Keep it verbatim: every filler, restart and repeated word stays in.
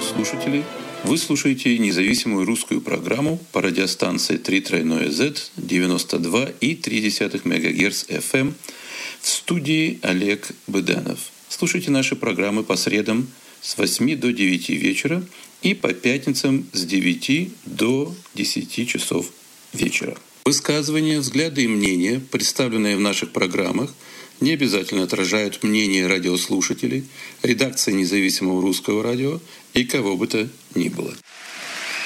радиослушатели! Вы слушаете независимую русскую программу по радиостанции три тройное зет девяносто два и три десятых мегагерц эф эм в студии Олег Быданов. Слушайте наши программы по средам с восьми до девяти вечера и по пятницам с девяти до десяти часов вечера. Высказывания, взгляды и мнения, представленные в наших программах, не обязательно отражают мнение радиослушателей, редакции независимого русского радио и кого бы то ни было.